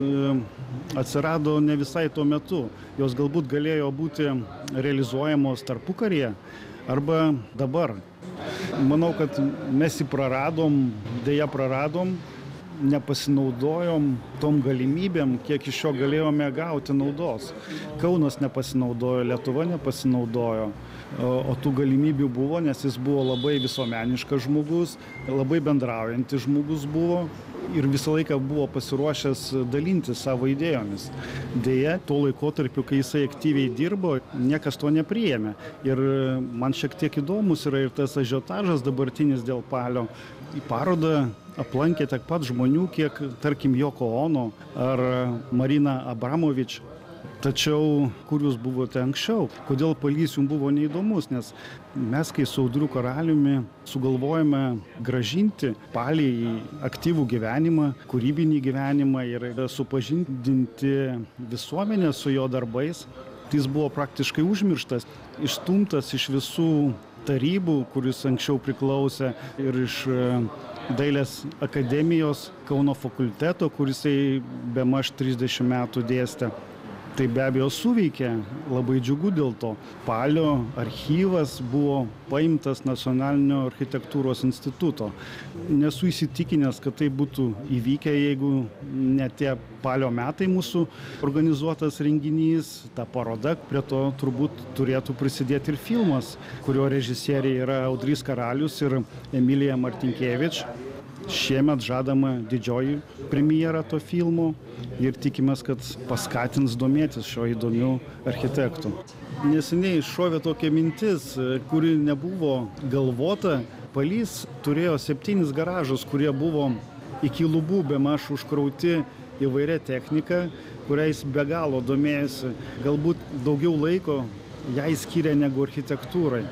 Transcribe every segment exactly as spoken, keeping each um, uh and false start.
atsirado ne visai tuo metu. Jos galbūt galėjo būti realizuojamos tarpukaryje arba dabar. Manau, kad mes jį praradom, dėja praradom, nepasinaudojom tom galimybėm, kiek iš jo galėjome gauti naudos. Kaunas nepasinaudojo, Lietuva nepasinaudojo, o, o tų galimybių buvo, nes jis buvo labai visuomeniškas žmogus, labai bendraujantis žmogus buvo ir visą laiką buvo pasiruošęs dalinti savo idėjomis. Deja, tuo laikotarpiu, kai jisai aktyviai dirbo, niekas to nepriėmė. Ir man šiek tiek įdomus yra ir tas ažiotažas dabartinis dėl Palio. Į parodą aplankė tiek pat žmonių, kiek, tarkim, Joko Ono ar Marina Abramovič. Tačiau, kur jūs buvote anksčiau? Kodėl Palys jums buvo neįdomus? Nes mes, kai su Audriu Karaliumi sugalvojame gražinti Palį į aktyvų gyvenimą, kūrybinį gyvenimą ir supažindinti visuomenę su jo darbais, jis buvo praktiškai užmirštas, išstumtas iš visų tarybų, kuris anksčiau priklausė, ir iš Dailės akademijos Kauno fakulteto, kuris bemaž trisdešimt metų dėstė. Tai be abejo suveikė, labai džiugu dėl to. Palio archyvas buvo paimtas Nacionalinio architektūros instituto. Nesu įsitikinęs, kad tai būtų įvykę, jeigu ne tie Palio metai mūsų organizuotas renginys, ta paroda, prie to turbūt turėtų prisidėti ir filmas, kurio režisieriai yra Audrys Karalius ir Emilija Martinkėvič. Šiemet žadama didžioji premjera to filmo ir tikimės, kad paskatins domėtis šio įdomių architektų. Neseniai šovė tokia mintis, kuri nebuvo galvota. Palys turėjo septynis garažus, kurie buvo iki lubų bemaž užkrauti įvairia technika, kuriais be galo domėjosi. Galbūt daugiau laiko jai skiria negu architektūrai.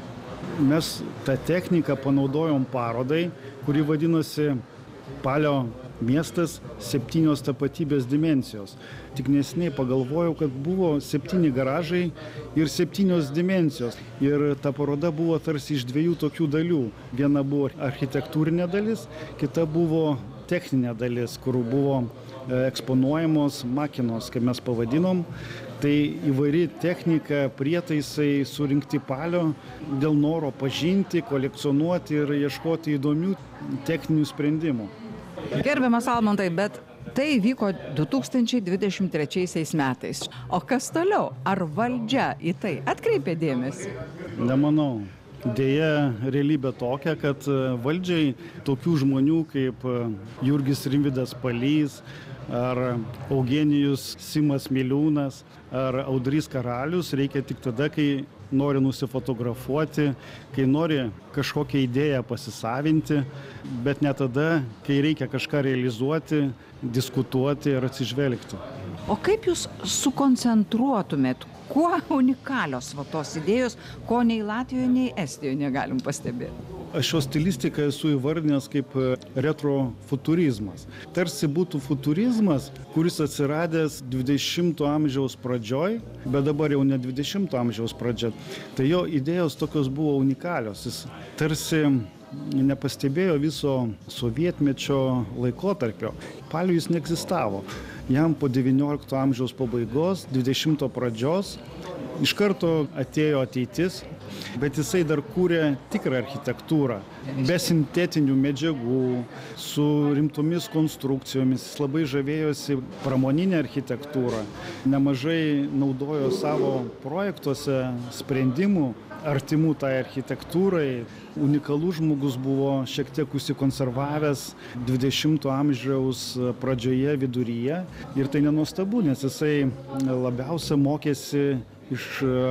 Mes tą techniką panaudojom parodai, kuri vadinosi Palio miestas septynios tapatybės dimensijos. Tik neseniai pagalvojau, kad buvo septyni garažai ir septynios dimensijos. Ir ta paroda buvo tarsi iš dviejų tokių dalių. Viena buvo architektūrinė dalis, kita buvo techninė dalis, kur buvo eksponuojamos makinos, kaip mes pavadinom. Tai įvairi technika, prietaisai surinkti Palio dėl noro pažinti, kolekcionuoti ir ieškoti įdomių techninių sprendimų. Gerbiamas Almantai, bet tai vyko du tūkstančiai dvidešimt trečiaisiais metais. O kas toliau? Ar valdžia į tai atkreipė dėmesį? Nemanau. Deja, realybė tokia, kad valdžiai tokių žmonių kaip Jurgis Rimvydas Palys, ar Eugenijus Simas Miliūnas, ar Audrys Karalius reikia tik tada, kai nori nusifotografuoti, kai nori kažkokią idėją pasisavinti, bet ne tada, kai reikia kažką realizuoti, diskutuoti ir atsižvelgti. O kaip jūs sukoncentruotumėt, kuo unikalios va tos idėjos, ko nei Latvijoje, nei Estijoje negalim pastebėti? Aš šios stilistiką esu įvardinęs kaip retrofuturizmas. Tarsi būtų futurizmas, kuris atsiradęs dvidešimto amžiaus pradžioj, bet dabar jau ne dvidešimto amžiaus pradžia. Tai jo idėjos tokios buvo unikalios. Jis tarsi nepastebėjo viso sovietmečio laikotarpio. Palio jis neegzistavo. Jam po devyniolikto amžiaus pabaigos, dvidešimto pradžios, iš karto atėjo ateitis, bet jisai dar kūrė tikrą architektūrą, be sintetinių medžiagų, su rimtomis konstrukcijomis. Jis labai žavėjosi pramoninę architektūrą, nemažai naudojo savo projektuose sprendimų artimų tai architektūrai. Unikalus žmogus buvo šiek tiek užsikonservavęs dvidešimto amžiaus pradžioje, viduryje. Ir tai nenuostabu, nes jisai labiausia mokėsi iš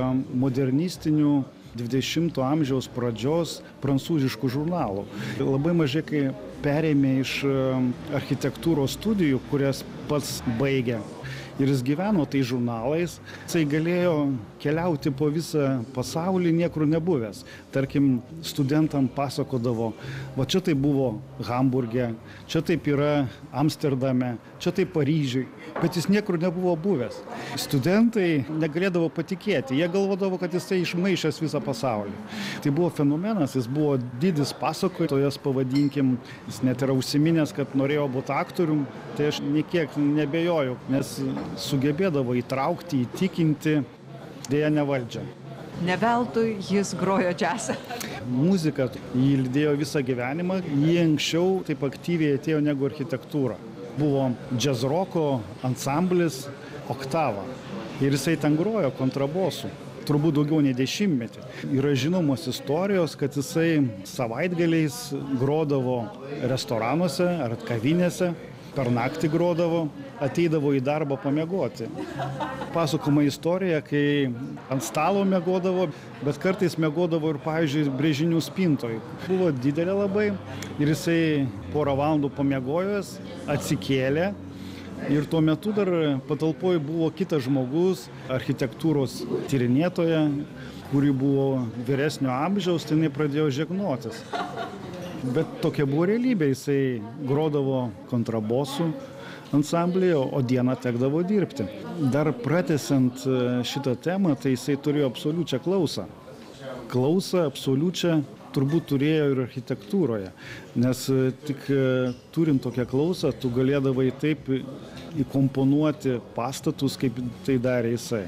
modernistinių dvidešimto amžiaus pradžios prancūziškų žurnalų. Labai mažai kai perėmė iš architektūros studijų, kurias pats baigė. Ir jis gyveno tai žurnalais, jisai galėjo keliauti po visą pasaulį niekur nebuvęs. Tarkim, studentam pasakodavo, va čia tai buvo Hamburge, čia taip yra Amsterdame, čia tai Paryžiui, bet jis niekur nebuvo buvęs. Studentai negalėdavo patikėti, jie galvodavo, kad jisai išmaišęs visą pasaulį. Tai buvo fenomenas, jis buvo didis pasakotojas, pavadinkim, Jis net yra užsiminęs, kad norėjo būti aktorium, tai aš niekiek nebejoju, nes sugebėdavo įtraukti, įtikinti, dėja ne valdžią. Ne veltui jis grojo džiazą. Muzika jį lydėjo visą gyvenimą, jį anksčiau taip aktyviai atėjo negu architektūra. Buvo džiazroko ansamblis Oktava ir jisai ten grojo kontrabosu. Turbūt daugiau nei dešimtmetį. Yra žinomos istorijos, kad jisai savaitgaliais grodavo restoranuose ar kavinėse, per naktį grodavo, ateidavo į darbą pamiegoti. Pasakoma istorija, kai ant stalo miegodavo, bet kartais miegodavo ir, pavyzdžiui, brėžinių spintoj. Buvo didelė labai ir jisai porą valandų pamiegojęs, atsikėlė. Ir tuo metu dar patalpoje buvo kitas žmogus, architektūros tyrinėtoja, kuri buvo vyresnio amžiaus, tai jinai pradėjo žegnotis. Bet tokia buvo realybė, jisai grodavo kontrabosu ansamblyje, o dieną tekdavo dirbti. Dar pratęsiant šitą temą, tai jisai turėjo absoliučią klausą. Klausą absoliučią turbūt turėjo ir architektūroje, nes tik turint tokią klausą, tu galėdavai taip įkomponuoti pastatus, kaip tai darė jisai.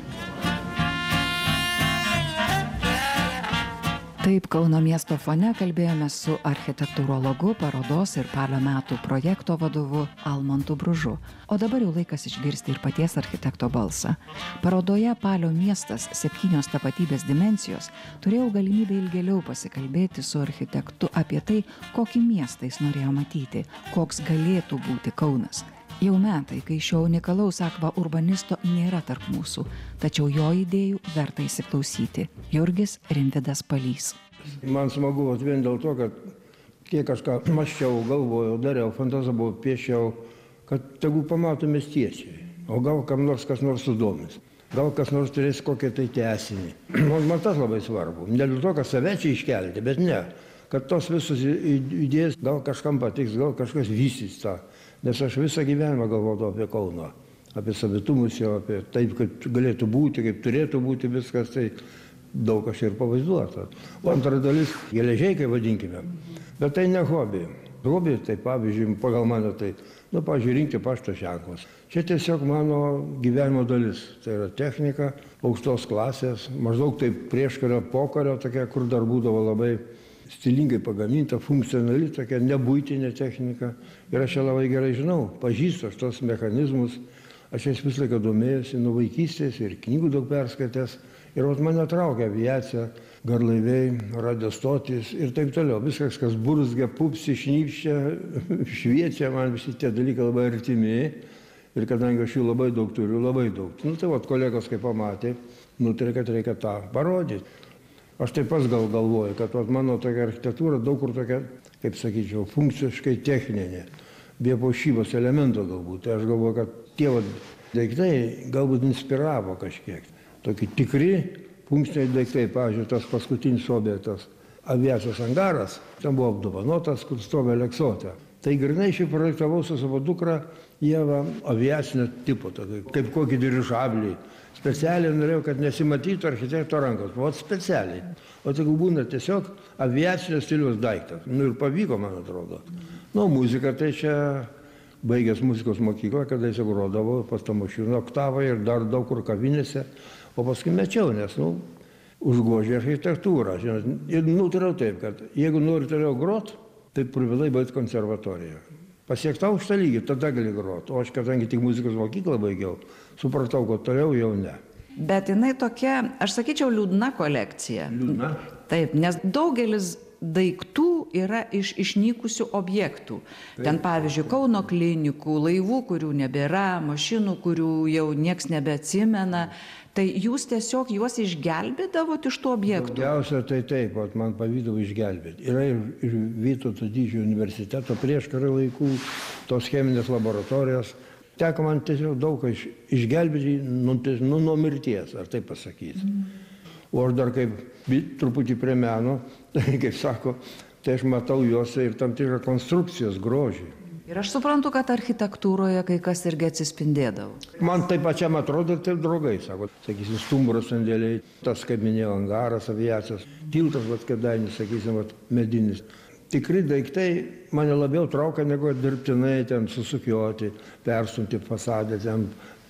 Taip Kauno miesto fone kalbėjome su architektūrologu, parodos ir Palio metų projekto vadovu Almantu Bružu. O dabar jau laikas išgirsti ir paties architekto balsą. Parodoje Palio miestas septynios tapatybės dimensijos turėjau galimybę ilgėliau pasikalbėti su architektu apie tai, kokį miestą jis norėjo matyti, koks galėtų būti Kaunas. Jau metai, kai šio unikalaus akva urbanisto nėra tarp mūsų, tačiau jo idėjų verta įsiklausyti. Jurgis Rimvydas Palys. Man smagu vien dėl to, kad kiek kažką maščiau, galvojau, dariau, fantazavau, piešiau, kad tegu pamato miestiečiai. O gal kam nors kas nors sudomis. Gal kas nors turės kokią tai tęsinį. Man, man tas labai svarbu. Ne dėl to, kad save čia iškelti, bet ne. Kad tos visos idėjas gal kažkam patiks, gal kažkas vystys tą. Nes aš visą gyvenimą galvodavau apie Kauną, apie savitumus jo, apie taip, kaip galėtų būti, kaip turėtų būti viskas, tai daug aš ir pavaizduota. O antra dalis, geležiai, kaip vadinkime. Bet tai ne hobi. Hobi, tai pavyzdžiui, pagal mane tai, nu, pavyzdžiui, rinkti pašto ženklus. Čia tiesiog mano gyvenimo dalis. Tai yra technika, aukštos klasės, maždaug taip prieškario, pokario, tokia, kur dar būdavo labai stilingai pagaminta, funkcionali, tokia nebuitinė technika. Ir aš ją labai gerai žinau, pažįstu aš tos mechanizmus, aš jas visą laiką domėjusi nuo vaikystės ir knygų daug perskaitęs. Ir vat mane traukia aviacija, garlaiviai, radiostotys ir taip toliau. Viskas, kas burzgia, pupsi, šnypščia, šviečia, man visi tie dalykai labai artimi. Ir kadangi aš jų labai daug turiu, labai daug. Nu tai vat kolegos, kai pamatė, nutarė, kad reikia tą parodyti. Aš taip pas gal galvoju, kad vat, mano tokia architektūra daug kur tokia, kaip sakyčiau, funkciškai techninė, be puošybos elemento galbūt. Tai aš galvoju, kad tie vat, daiktai galbūt inspiravo kažkiek. Tokie tikri funkciniai daiktai, pavyzdžiui, tas paskutinis objektas, aviacijos angaras, ten buvo apdovanotas, kur stovi Aleksotė. Tai grinai šį projektavau su savo dukra Ieva aviacinio tipo, tokio, kaip kokį dirižablį. Specialiai norėjau, kad nesimatytų architekto rankos. O specialiai. O tai būna tiesiog aviacinio stiliaus daiktas. Nu ir pavyko, man atrodo. Nu, muzika, tai čia baigęs muzikos mokyklą, kada jis grodavo pas Tamošiūną Oktavą ir dar daug kur kavinėse. O paskui mečiau, nes, nu, užgožė architektūrą. Ir nutariau taip, kad jeigu nori toliau grot, tai privalai baigti konservatoriją. Pasiekti aukštą lygį, tada gali groti. O aš, kadangi tik muzikos mokyklą baigiau, supratau, kad toliau jau ne. Bet jinai tokia, aš sakyčiau, liūdna kolekcija. Liūdna? Taip, nes daugelis daiktų yra iš išnykusių objektų. Taip. Ten, pavyzdžiui, Kauno klinikų, laivų, kurių nebėra, mašinų, kurių jau nieks nebeatsimena. Tai jūs tiesiog juos išgelbėdavot iš tų objektų? Daugiausia tai taip, vat, man pavydavo išgelbėti. Yra ir, ir Vytauto didžiojo universiteto prieškario laikų, tos cheminės laboratorijos. Teko man tiesiog daug iš, išgelbėti nu, nu, nuo mirties, ar taip pasakyti. Mm. O aš dar kaip truputį prie meno, tai kaip sako, tai aš matau juose ir tam tikrą konstrukcijos grožį. Ir aš suprantu, kad architektūroje kai kas irgi atsispindėdavo. Man taip pačiam atrodo ir taip draugai, sako. Sakysim, stumbro sandėliai, tas, kaip minėjau, angaras, aviacijos, tiltas, vat, Kėdainių, sakysim, vat, medinis. tikri daiktai mane labiau traukia negu dirbtinai ten susukioti, perstumti fasadą, ten